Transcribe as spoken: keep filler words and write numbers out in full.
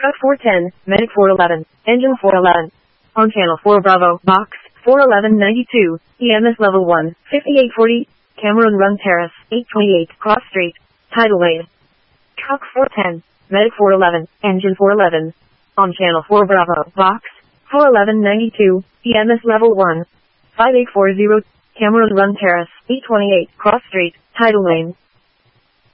Truck four ten, Medic four eleven, Engine four eleven. On Channel four Bravo, Box, four eleven ninety-two, E M S Level one, fifty-eight forty, Cameron Run Terrace, eight twenty-eight, Cross Street, Tidal Lane. Truck four ten, Medic four eleven, Engine four eleven. On Channel four Bravo, Box, four eleven ninety-two, E M S Level one, five eight four zero, Cameron Run Terrace, eight twenty-eight, Cross Street, Tidal Lane.